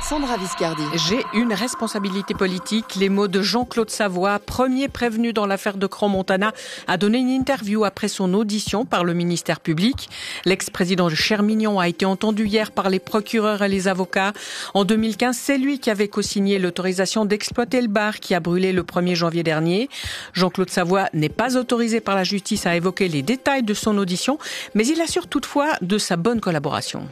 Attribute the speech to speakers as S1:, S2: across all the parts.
S1: Sandra Viscardi.
S2: J'ai une responsabilité politique. Les mots de Jean-Claude Savoie, premier prévenu dans l'affaire de Crans-Montana, a donné une interview après son audition par le ministère public. L'ex-président de Chermignon a été entendu hier par les procureurs et les avocats. En 2015, c'est lui qui avait co-signé l'autorisation d'exploiter le bar qui a brûlé le 1er janvier dernier. Jean-Claude Savoie n'est pas autorisé par la justice à évoquer les détails de son audition, mais il assure toutefois de sa bonne collaboration.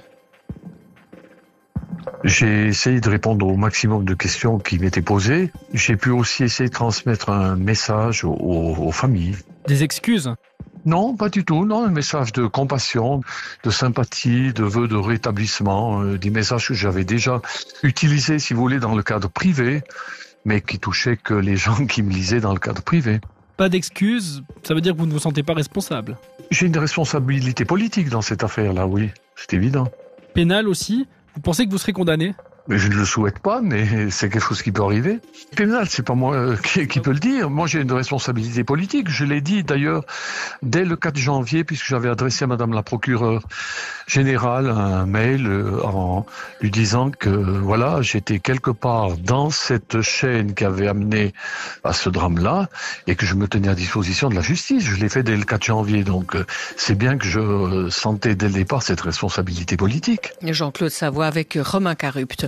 S3: J'ai essayé de répondre au maximum de questions qui m'étaient posées. J'ai pu aussi essayer de transmettre un message aux familles.
S4: Des excuses ?
S3: Non, pas du tout. Non, un message de compassion, de sympathie, de vœux de rétablissement, des messages que j'avais déjà utilisés, si vous voulez, dans le cadre privé, mais qui touchaient que les gens qui me lisaient dans le cadre privé.
S4: Pas d'excuses, ça veut dire que vous ne vous sentez pas responsable ?
S3: J'ai une responsabilité politique dans cette affaire-là, oui, c'est évident.
S4: Pénal aussi ? Vous pensez que vous serez condamné ?
S3: Mais je ne le souhaite pas, mais c'est quelque chose qui peut arriver. Pénal, c'est pas moi qui peut le dire. Moi, j'ai une responsabilité politique. Je l'ai dit d'ailleurs dès le 4 janvier, puisque j'avais adressé à Madame la procureure générale un mail en lui disant que voilà, j'étais quelque part dans cette chaîne qui avait amené à ce drame-là et que je me tenais à disposition de la justice. Je l'ai fait dès le 4 janvier, donc c'est bien que je sentais dès le départ cette responsabilité politique.
S2: Jean-Claude Savoie avec Romain Carupt.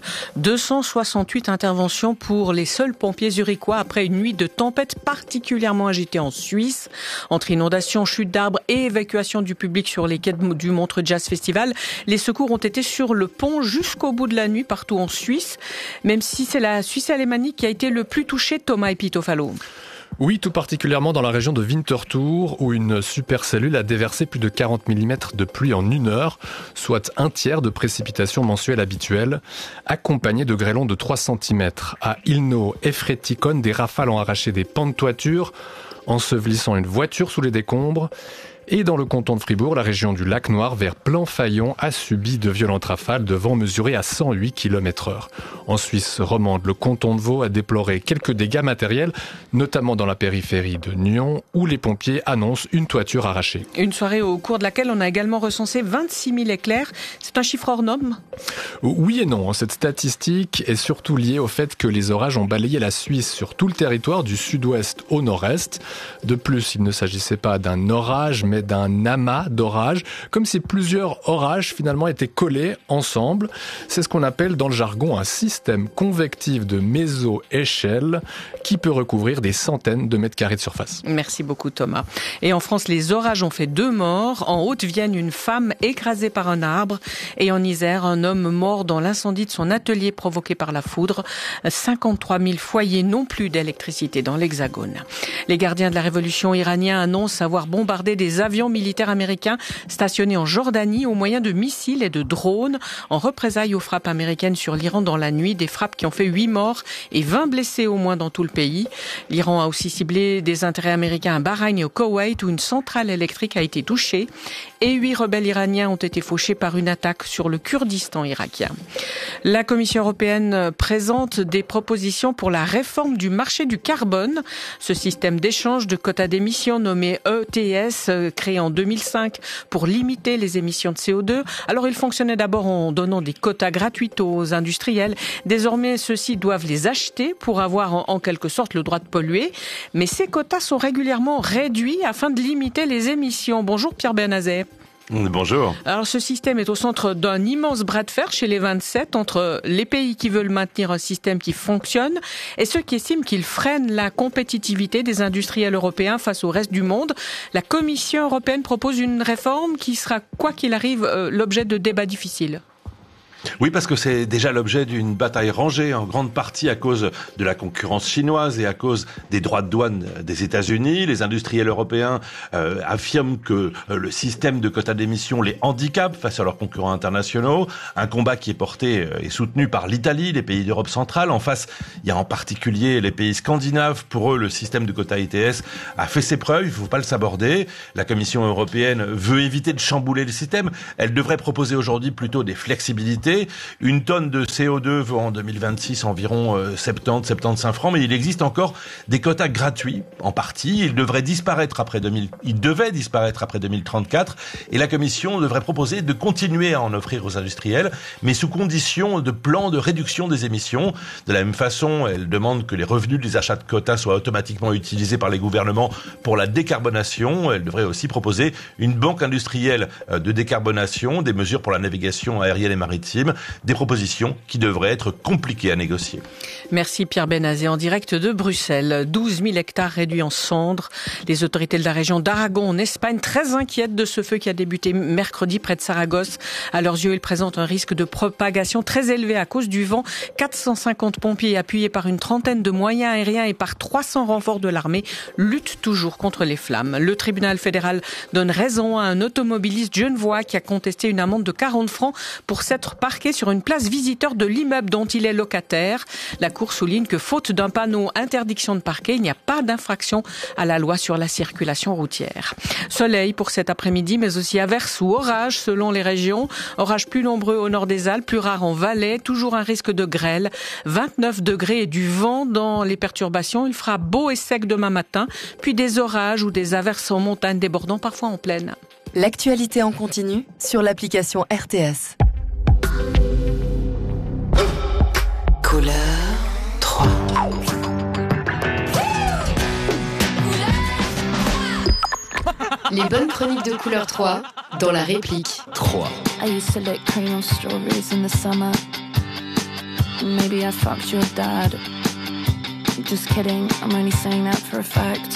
S2: 268 interventions pour les seuls pompiers zurichois après une nuit de tempête particulièrement agitée en Suisse. Entre inondations, chutes d'arbres et évacuation du public sur les quais du Montreux Jazz Festival, les secours ont été sur le pont jusqu'au bout de la nuit partout en Suisse, même si c'est la Suisse alémanique qui a été le plus touchée, Thomas Epitofalo.
S5: Oui, tout particulièrement dans la région de Winterthur, où une supercellule a déversé plus de 40 mm de pluie en 1 heure, soit un tiers de précipitations mensuelles habituelles, accompagnées de grêlons de 3 cm. À Ilno et Fretikon, des rafales ont arraché des pans de toiture, ensevelissant une voiture sous les décombres. Et dans le canton de Fribourg, la région du Lac Noir vers Plainfaillon a subi de violentes rafales de vent mesurés à 108 km/h. En Suisse romande, le canton de Vaud a déploré quelques dégâts matériels, notamment dans la périphérie de Nyon, où les pompiers annoncent une toiture arrachée.
S2: Une soirée au cours de laquelle on a également recensé 26 000 éclairs. C'est un chiffre hors norme ?
S5: Oui et non. Cette statistique est surtout liée au fait que les orages ont balayé la Suisse sur tout le territoire du sud-ouest au nord-est. De plus, il ne s'agissait pas d'un orage, mais d'un amas d'orages, comme si plusieurs orages finalement étaient collés ensemble. C'est ce qu'on appelle dans le jargon un système convectif de méso-échelle qui peut recouvrir des centaines de mètres carrés de surface.
S2: Merci beaucoup Thomas. Et en France, les orages ont fait 2 morts. En Haute-Vienne, une femme écrasée par un arbre. Et en Isère, un homme mort dans l'incendie de son atelier provoqué par la foudre. 53 000 foyers n'ont plus d'électricité dans l'Hexagone. Les gardiens de la révolution iraniens annoncent avoir bombardé des avions militaires américains stationnés en Jordanie au moyen de missiles et de drones en représailles aux frappes américaines sur l'Iran dans la nuit, des frappes qui ont fait 8 morts et 20 blessés au moins dans tout le pays. L'Iran a aussi ciblé des intérêts américains à Bahreïn et au Koweït où une centrale électrique a été touchée et 8 rebelles iraniens ont été fauchés par une attaque sur le Kurdistan irakien. La Commission européenne présente des propositions pour la réforme du marché du carbone. Ce système d'échange de quotas d'émissions nommé ETS créé en 2005 pour limiter les émissions de CO2. Alors il fonctionnait d'abord en donnant des quotas gratuits aux industriels. Désormais, ceux-ci doivent les acheter pour avoir en quelque sorte le droit de polluer. Mais ces quotas sont régulièrement réduits afin de limiter les émissions. Bonjour Pierre Bernazet.
S6: Bonjour.
S2: Alors ce système est au centre d'un immense bras de fer chez les 27 entre les pays qui veulent maintenir un système qui fonctionne et ceux qui estiment qu'il freine la compétitivité des industriels européens face au reste du monde. La Commission européenne propose une réforme qui sera, quoi qu'il arrive, l'objet de débats difficiles.
S6: Oui, parce que c'est déjà l'objet d'une bataille rangée, en grande partie à cause de la concurrence chinoise et à cause des droits de douane des États-Unis. Les industriels européens affirment que le système de quotas d'émissions les handicape face à leurs concurrents internationaux. Un combat qui est porté et soutenu par l'Italie, les pays d'Europe centrale. En face, il y a en particulier les pays scandinaves. Pour eux, le système de quotas ETS a fait ses preuves, il ne faut pas le saborder. La Commission européenne veut éviter de chambouler le système. Elle devrait proposer aujourd'hui plutôt des flexibilités. degrés. Une tonne de CO2 vaut en 2026 environ 70-75 francs, mais il existe encore des quotas gratuits, en partie. Il devait disparaître après 2034, et la Commission devrait proposer de continuer à en offrir aux industriels, mais sous condition de plan de réduction des émissions. De la même façon, elle demande que les revenus des achats de quotas soient automatiquement utilisés par les gouvernements pour la décarbonation. Elle devrait aussi proposer une banque industrielle de décarbonation, des mesures pour la navigation aérienne et maritime, des propositions qui devraient être compliquées à négocier.
S2: Merci Pierre Benazé en direct de Bruxelles. 12 000 hectares réduits en cendres. Les autorités de la région d'Aragon en Espagne très inquiètes de ce feu qui a débuté mercredi près de Saragosse. À leurs yeux, il présente un risque de propagation très élevé à cause du vent. 450 pompiers appuyés par une trentaine de moyens aériens et par 300 renforts de l'armée luttent toujours contre les flammes. Le tribunal fédéral donne raison à un automobiliste genevois qui a contesté une amende de 40 francs pour s'être parqué sur une place visiteur de l'immeuble dont il est locataire. La Cour souligne que faute d'un panneau interdiction de parquer, il n'y a pas d'infraction à la loi sur la circulation routière. Soleil pour cet après-midi, mais aussi averses ou orages selon les régions. Orages plus nombreux au nord des Alpes, plus rares en Valais, toujours un risque de grêle. 29 degrés et du vent dans les perturbations. Il fera beau et sec demain matin, puis des orages ou des averses en montagne débordant parfois en plaine.
S1: L'actualité en continu sur l'application RTS. Couleur 3. Les bonnes chroniques de Couleur 3 dans la réplique 3.
S7: I used to lick cream on strawberries in the summer. Maybe I fucked your dad. Just kidding, I'm only saying that for a fact.